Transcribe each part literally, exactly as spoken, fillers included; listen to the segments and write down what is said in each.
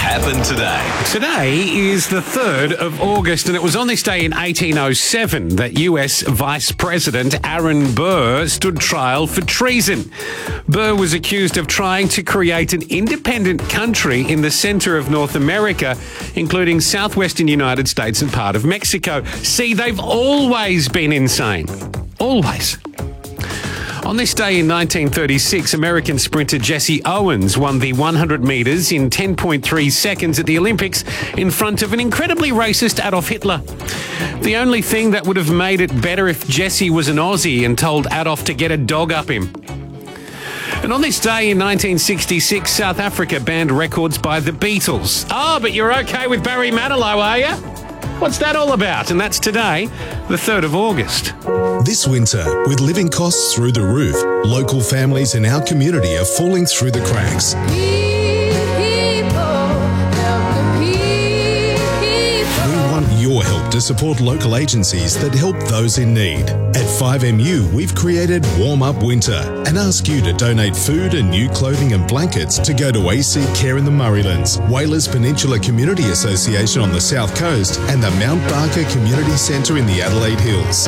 happened today. Today is the third of August, and it was on this day in eighteen oh seven that U S Vice President Aaron Burr stood trial for treason. Burr was accused of trying to create an independent country in the centre of North America, including southwestern United States and part of Mexico. See, they've always been insane. Always. On this day in nineteen thirty-six, American sprinter Jesse Owens won the one hundred metres in ten point three seconds at the Olympics in front of an incredibly racist Adolf Hitler. The only thing that would have made it better if Jesse was an Aussie and told Adolf to get a dog up him. And on this day in nineteen sixty-six, South Africa banned records by the Beatles. Oh, but you're okay with Barry Manilow, are you? What's that all about? And that's today, the third of August. This winter, with living costs through the roof, local families in our community are falling through the cracks. We want your help to support local agencies that help those in need. At five M U, we've created Warm Up Winter and ask you to donate food and new clothing and blankets to go to A C Care in the Murraylands, Whalers Peninsula Community Association on the South Coast, and the Mount Barker Community Centre in the Adelaide Hills.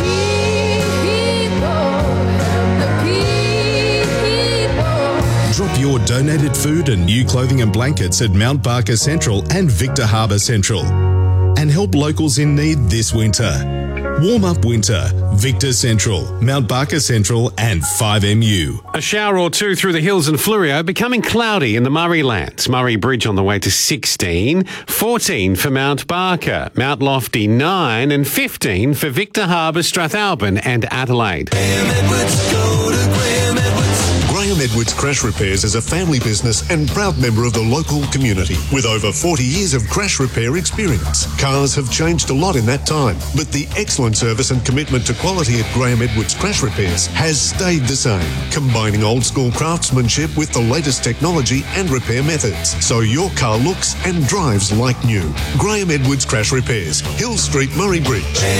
Drop your donated food and new clothing and blankets at Mount Barker Central and Victor Harbour Central, and help locals in need this winter. Warm Up Winter, Victor Central, Mount Barker Central and five M U. A shower or two through the hills and Fleurieu, becoming cloudy in the Murraylands. Murray Bridge on the way to sixteen, fourteen for Mount Barker, Mount Lofty nine and fifteen for Victor Harbour, Strathalbyn and Adelaide. Graham Edwards Crash Repairs is a family business and proud member of the local community with over forty years of crash repair experience. Cars have changed a lot in that time, but the excellent service and commitment to quality at Graham Edwards Crash Repairs has stayed the same, combining old school craftsmanship with the latest technology and repair methods, so your car looks and drives like new. Graham Edwards Crash Repairs, Hill Street, Murray Bridge.